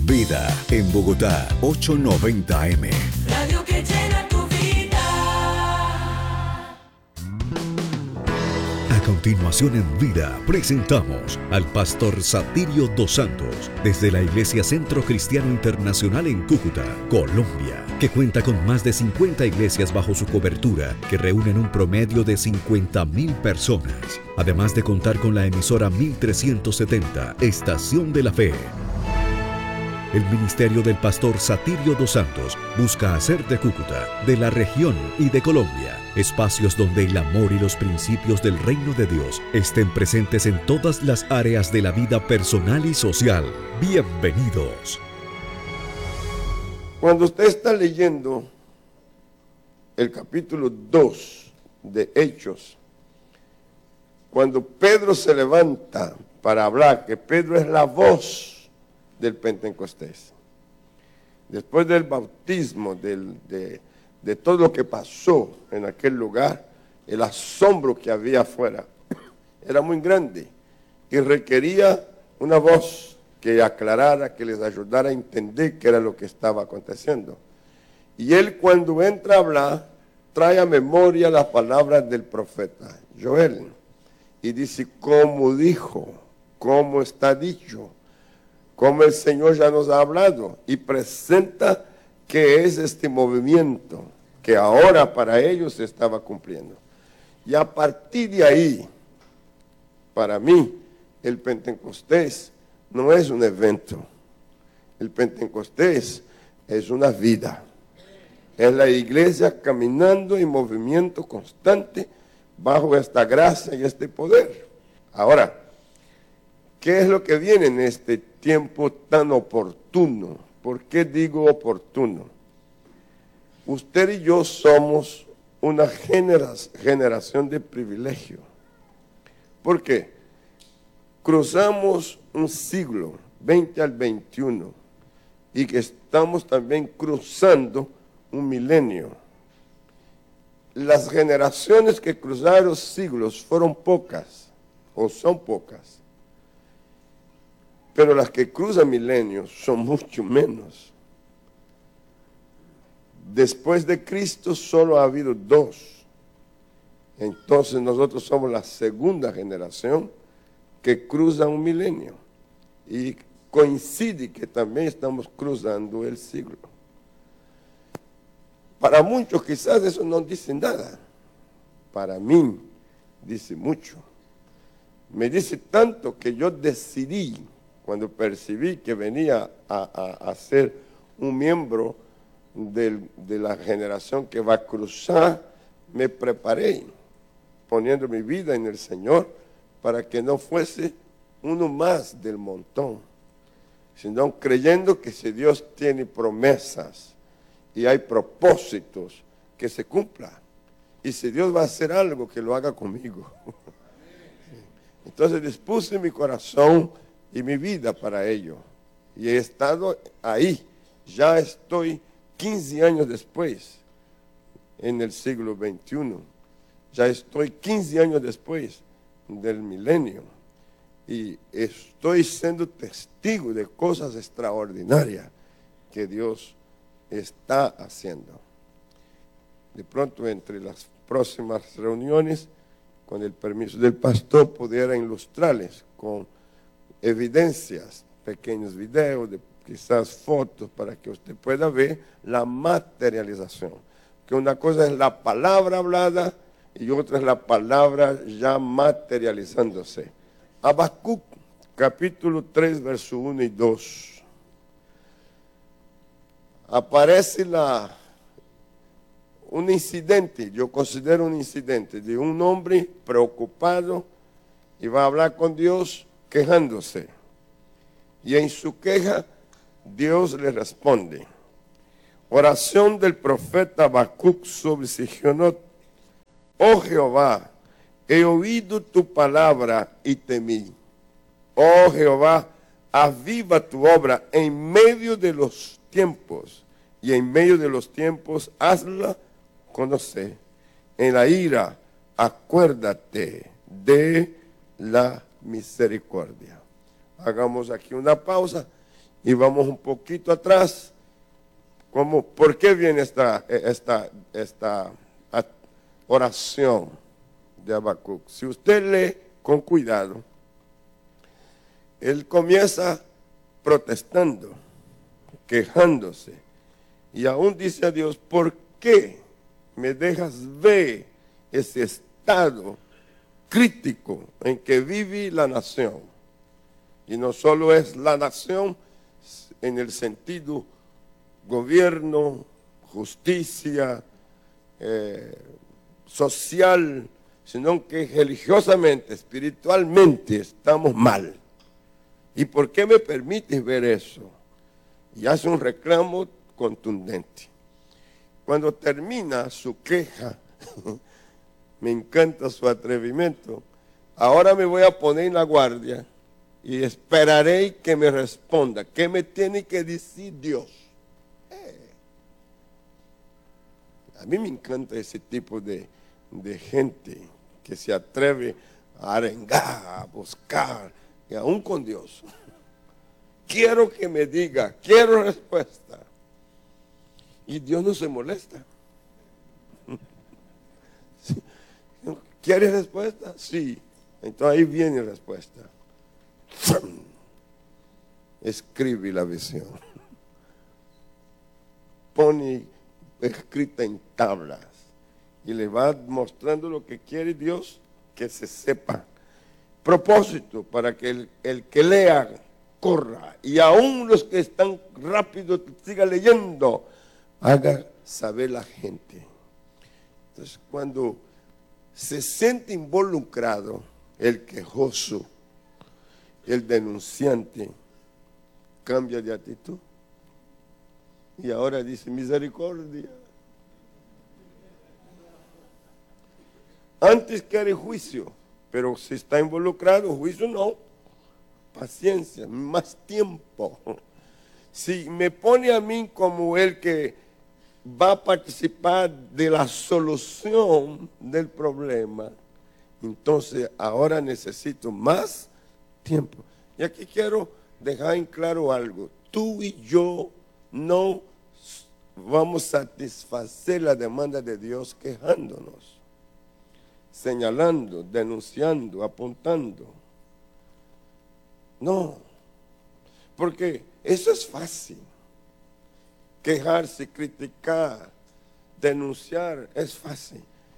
Vida en Bogotá, 890 AM. Radio que llena tu vida. A continuación en Vida presentamos al pastor Satirio dos Santos desde la Iglesia Centro Cristiano Internacional en Cúcuta, Colombia, que cuenta con más de 50 iglesias bajo su cobertura que reúnen un promedio de 50.000 personas, además de contar con la emisora 1370, Estación de la Fe. El ministerio del pastor Satirio dos Santos busca hacer de Cúcuta, de la región y de Colombia, espacios donde el amor y los principios del reino de Dios estén presentes en todas las áreas de la vida personal y social. Bienvenidos. Cuando usted está leyendo el capítulo 2 de Hechos, cuando Pedro se levanta para hablar, que Pedro es la voz del Pentecostés. Después del bautismo, de todo lo que pasó en aquel lugar, el asombro que había afuera era muy grande y requería una voz que aclarara, que les ayudara a entender qué era lo que estaba aconteciendo. Y él, cuando entra a hablar, trae a memoria las palabras del profeta Joel y dice, como dijo, como está dicho, como el Señor ya nos ha hablado, y presenta que es este movimiento que ahora para ellos se estaba cumpliendo. Y a partir de ahí, para mí, el Pentecostés no es un evento. El Pentecostés es una vida. Es la iglesia caminando en movimiento constante bajo esta gracia y este poder. Ahora, ¿qué es lo que viene en este tiempo tan oportuno? ¿Por qué digo oportuno? Usted y yo somos una generación de privilegio. ¿Por qué? Cruzamos un siglo, 20 al 21, y que estamos también cruzando un milenio. Las generaciones que cruzaron siglos fueron pocas, o son pocas. Pero las que cruzan milenios son mucho menos. Después de Cristo solo ha habido dos. Entonces nosotros somos la segunda generación que cruza un milenio. Y coincide que también estamos cruzando el siglo. Para muchos quizás eso no dice nada. Para mí dice mucho. Me dice tanto que yo decidí, cuando percibí que venía a ser un miembro de la generación que va a cruzar, me preparé poniendo mi vida en el Señor para que no fuese uno más del montón, sino creyendo que si Dios tiene promesas y hay propósitos, que se cumpla. Y si Dios va a hacer algo, que lo haga conmigo. Entonces dispuse mi corazón y mi vida para ello. Y he estado ahí. Ya estoy 15 años después, en el siglo XXI. Ya estoy 15 años después del milenio. Y estoy siendo testigo de cosas extraordinarias que Dios está haciendo. De pronto, entre las próximas reuniones, con el permiso del pastor, pudiera ilustrarles con evidencias, pequeños videos, quizás fotos, para que usted pueda ver la materialización. Que una cosa es la palabra hablada y otra es la palabra ya materializándose. Habacuc, capítulo 3, verso 1 y 2. Aparece un incidente, yo considero un incidente, de un hombre preocupado y va a hablar con Dios quejándose. Y en su queja, Dios le responde. Oración del profeta Habacuc sobre Sigionot. Oh Jehová, he oído tu palabra y temí. Oh Jehová, aviva tu obra en medio de los tiempos, y en medio de los tiempos hazla conocer. En la ira, acuérdate de la misericordia. Hagamos aquí una pausa Y vamos un poquito atrás. ¿Por qué viene esta oración de Habacuc? Si usted lee con cuidado, él comienza protestando, quejándose, y aún dice a Dios: ¿por qué me dejas ver ese estado crítico en que vive la nación? Y no solo es la nación en el sentido gobierno, justicia, social, sino que religiosamente, espiritualmente estamos mal. ¿Y por qué me permites ver eso? Y hace un reclamo contundente. Cuando termina su queja, me encanta su atrevimiento. Ahora me voy a poner en la guardia y esperaré que me responda. ¿Qué me tiene que decir Dios? A mí me encanta ese tipo de gente que se atreve a arengar, a buscar, y aún con Dios. Quiero que me diga, quiero respuesta. Y Dios no se molesta. ¿Quieres respuesta? Sí. Entonces ahí viene respuesta. Escribe la visión. Pone escrita en tablas y le va mostrando lo que quiere Dios que se sepa. Propósito para que el que lea corra, y aún los que están rápidos sigan leyendo, haga saber la gente. Entonces, cuando se siente involucrado el quejoso, el denunciante, cambia de actitud. Y ahora dice: misericordia. Antes quiere juicio, pero si está involucrado, juicio no. Paciencia, más tiempo. Si me pone a mí como el que va a participar de la solución del problema, entonces ahora necesito más tiempo. Y aquí quiero dejar en claro algo. Tú y yo no vamos a satisfacer la demanda de Dios quejándonos, señalando, denunciando, apuntando. No, porque eso es fácil. Quejarse, criticar, denunciar, es fácil.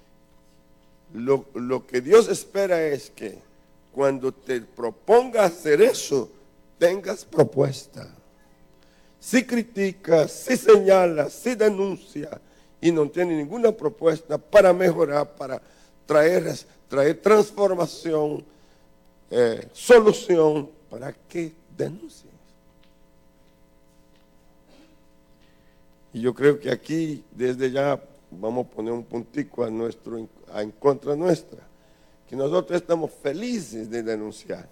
Lo que Dios espera es que cuando te propongas hacer eso, tengas propuesta. Si criticas, si señalas, si denuncias y no tienes ninguna propuesta para mejorar, para traer transformación, solución, ¿para qué denuncies? Y yo creo que aquí, desde ya, vamos a poner un puntico en contra nuestra, que nosotros estamos felices de denunciar.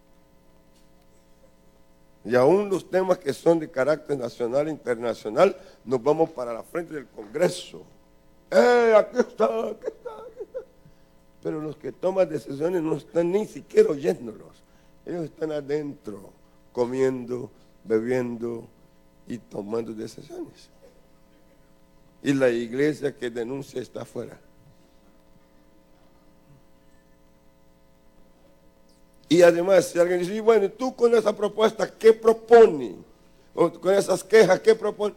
Y aún los temas que son de carácter nacional e internacional, nos vamos para la frente del Congreso. Aquí está, aquí está, aquí está. Pero los que toman decisiones no están ni siquiera oyéndolos. Ellos están adentro, comiendo, bebiendo y tomando decisiones. Y la iglesia que denuncia está afuera. Y además, si alguien dice: bueno, tú con esa propuesta, ¿qué propones? O con esas quejas, ¿qué propones?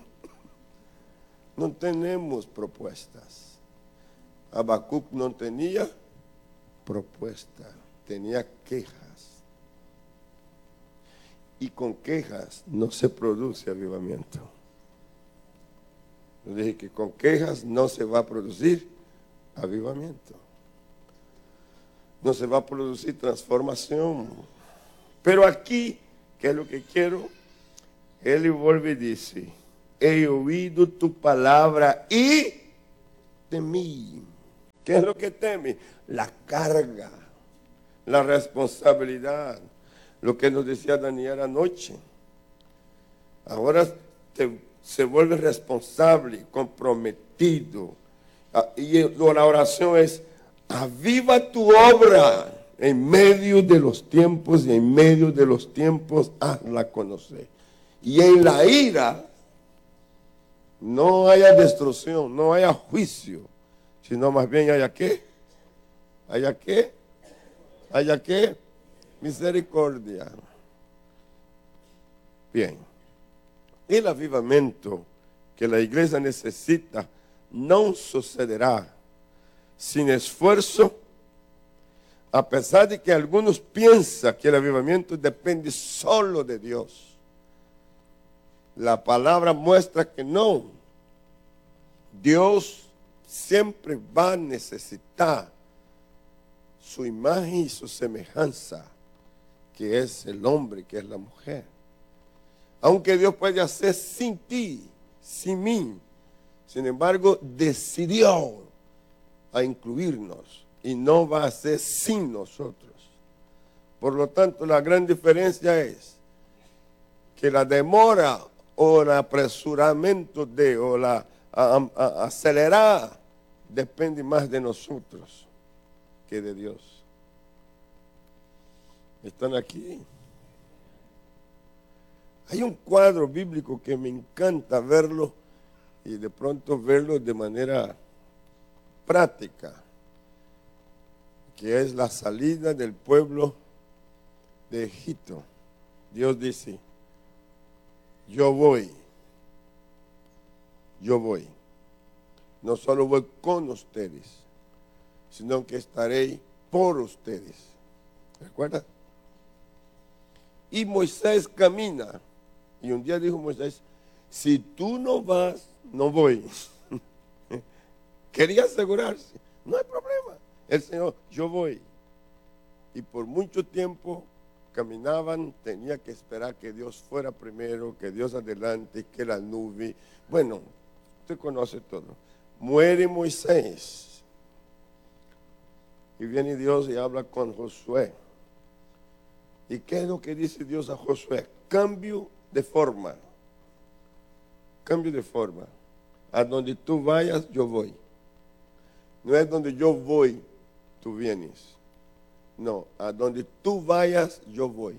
No tenemos propuestas. Habacuc no tenía propuesta, tenía quejas. Y con quejas no se produce avivamiento. Yo dije que con quejas no se va a producir avivamiento. No se va a producir transformación. Pero aquí, ¿qué es lo que quiero? Él vuelve y dice: he oído tu palabra y temí. ¿Qué es lo que teme? La carga, la responsabilidad. Lo que nos decía Daniel anoche. Ahora se vuelve responsable, comprometido. Y la oración es: aviva tu obra en medio de los tiempos, y en medio de los tiempos hazla conocer. y en la ira no haya destrucción, no haya juicio, sino más bien haya ¿qué? ¿Haya qué? ¿Haya qué? Misericordia. Bien. El avivamiento que la iglesia necesita no sucederá sin esfuerzo, a pesar de que algunos piensan que el avivamiento depende solo de Dios. La palabra muestra que no. Dios siempre va a necesitar su imagen y su semejanza, que es el hombre, que es la mujer. Aunque Dios puede hacer sin ti, sin mí, sin embargo, decidió a incluirnos y no va a hacer sin nosotros. Por lo tanto, la gran diferencia es que la demora o el apresuramiento o la acelerada depende más de nosotros que de Dios. ¿Están aquí? Hay un cuadro bíblico que me encanta verlo y de pronto verlo de manera práctica, que es la salida del pueblo de Egipto. Dios dice, yo voy. No solo voy con ustedes, sino que estaré por ustedes. ¿Recuerdan? Y Moisés camina. Y un día dijo Moisés, si tú no vas, no voy. Quería asegurarse. No hay problema. El Señor, yo voy. Y por mucho tiempo caminaban, tenía que esperar que Dios fuera primero, que Dios adelante, que la nube. Bueno, usted conoce todo. Muere Moisés. Y viene Dios y habla con Josué. ¿Y qué es lo que dice Dios a Josué? Cambio de forma. Cambio de forma. A donde tú vayas, yo voy. No es donde yo voy, tú vienes. No, a donde tú vayas, yo voy.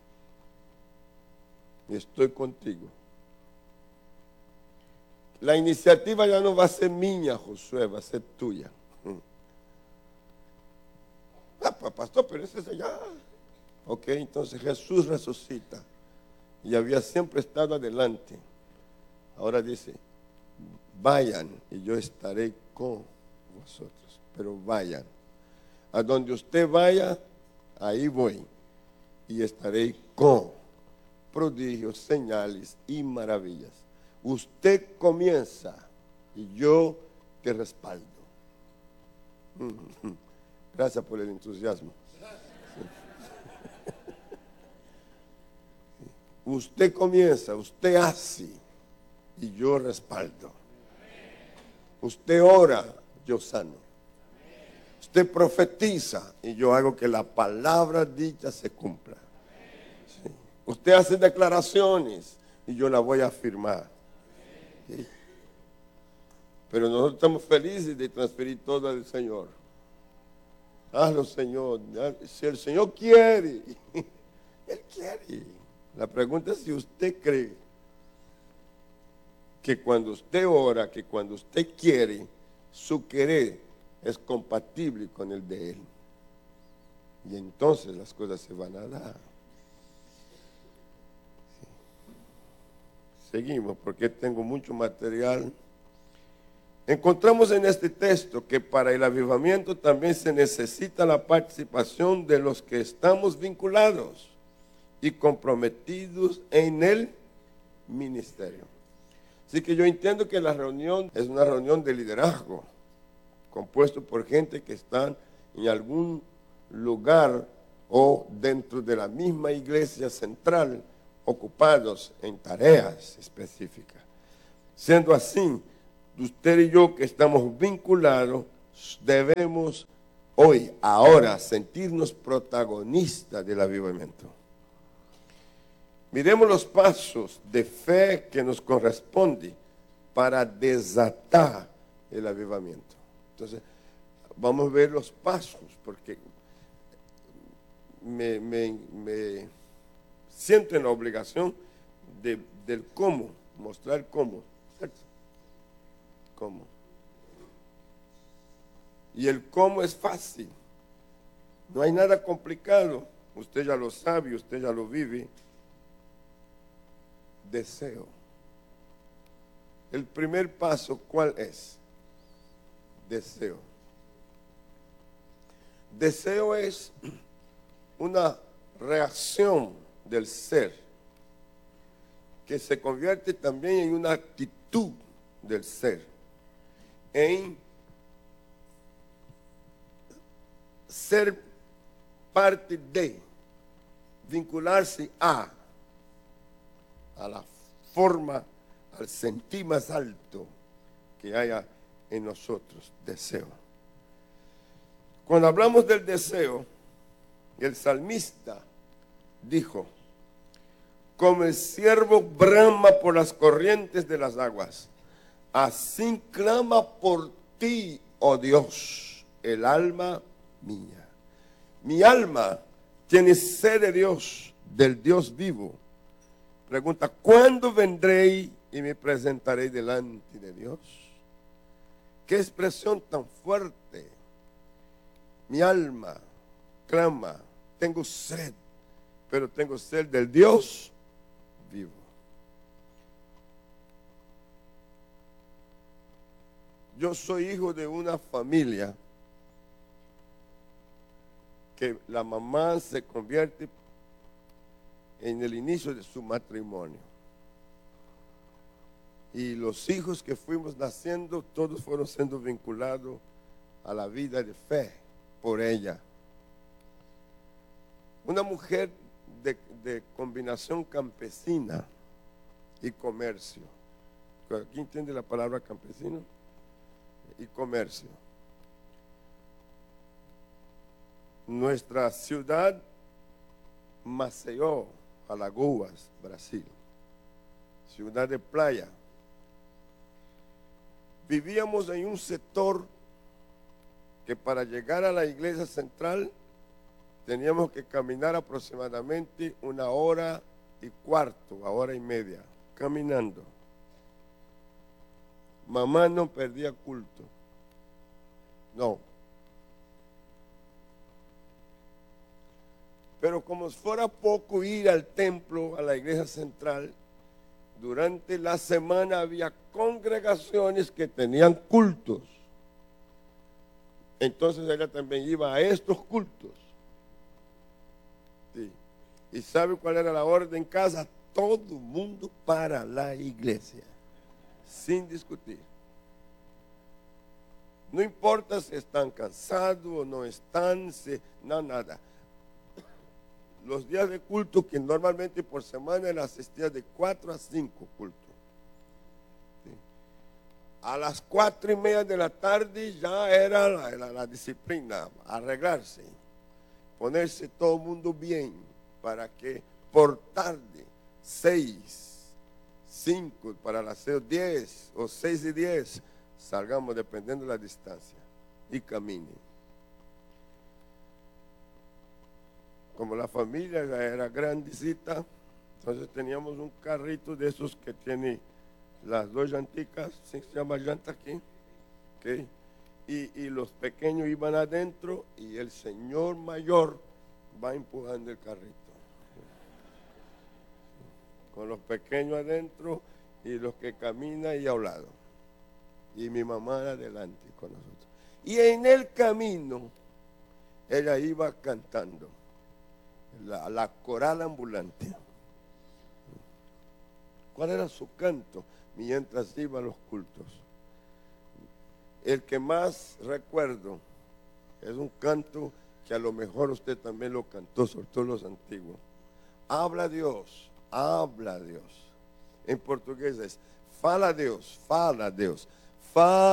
Y estoy contigo. La iniciativa ya no va a ser mía, Josué, va a ser tuya. Pastor, pero ese es allá. Ok, entonces Jesús resucita. Y había siempre estado adelante. Ahora dice, vayan y yo estaré con vosotros. Pero vayan. A donde usted vaya, ahí voy. Y estaré con prodigios, señales y maravillas. Usted comienza y yo te respaldo. Gracias por el entusiasmo. Usted comienza, usted hace y yo respaldo. Usted ora, yo sano. Usted profetiza y yo hago que la palabra dicha se cumpla. Sí. Usted hace declaraciones y yo la voy a afirmar. ¿Sí? Pero nosotros estamos felices de transferir todo al Señor. Hazlo, Señor. Si el Señor quiere, Él quiere. La pregunta es si usted cree que cuando usted ora, que cuando usted quiere, su querer es compatible con el de Él. Y entonces las cosas se van a dar. Sí. Seguimos porque tengo mucho material. Encontramos en este texto que para el avivamiento también se necesita la participación de los que estamos vinculados y comprometidos en el ministerio. Así que yo entiendo que la reunión es una reunión de liderazgo, compuesto por gente que están en algún lugar o dentro de la misma iglesia central, ocupados en tareas específicas. Siendo así, usted y yo que estamos vinculados, debemos hoy, ahora, sentirnos protagonistas del avivamiento. Miremos los pasos de fe que nos corresponde para desatar el avivamiento. Entonces, vamos a ver los pasos, porque me siento en la obligación del cómo, mostrar cómo, ¿cierto? Cómo. Y el cómo es fácil. No hay nada complicado. Usted ya lo sabe, usted ya lo vive. Deseo. El primer paso, ¿cuál es? Deseo. Deseo es una reacción del ser que se convierte también en una actitud del ser, en ser parte de, vincularse a la forma, al sentir más alto que haya en nosotros, deseo. Cuando hablamos del deseo, el salmista dijo, como el ciervo brama por las corrientes de las aguas, así clama por ti, oh Dios, el alma mía. Mi alma tiene sed de Dios, del Dios vivo. Pregunta, ¿cuándo vendré y me presentaré delante de Dios? Qué expresión tan fuerte. Mi alma clama, tengo sed, pero tengo sed del Dios vivo. Yo soy hijo de una familia que la mamá se convierte en el inicio de su matrimonio. Y los hijos que fuimos naciendo, todos fueron siendo vinculados a la vida de fe por ella. Una mujer de combinación campesina y comercio. ¿Aquí entiende la palabra campesino? Y comercio. Nuestra ciudad, Maceió, Alagoas, Brasil, ciudad de playa. Vivíamos en un sector que para llegar a la iglesia central teníamos que caminar aproximadamente 1 hora y cuarto, 1 hora y media, caminando. Mamá no perdía culto. No. Pero como fuera poco ir al templo, a la iglesia central, durante la semana había congregaciones que tenían cultos. Entonces ella también iba a estos cultos. Sí. ¿Y sabe cuál era la orden en casa? Todo el mundo para la iglesia, sin discutir. No importa si están cansados o no están, no, nada. Los días de culto, que normalmente por semana él asistía de 4 a 5 cultos. ¿Sí? A las 4:30 de la tarde ya era la disciplina, arreglarse, ponerse todo el mundo bien, para que por tarde, 6, 5, para las 10 o 6:10, salgamos dependiendo de la distancia y caminen. Como la familia ya era grandecita, entonces teníamos un carrito de esos que tiene las 2 llanticas, ¿sí se llama llanta aquí? Okay. Y los pequeños iban adentro y el señor mayor va empujando el carrito. Con los pequeños adentro y los que caminan y a un lado. Y mi mamá adelante con nosotros. Y en el camino, ella iba cantando. La coral ambulante. ¿Cuál era su canto mientras iba a los cultos? El que más recuerdo es un canto que a lo mejor usted también lo cantó, sobre todo los antiguos. Habla Dios, habla Dios. En portugués es fala Deus, fala Deus. Fala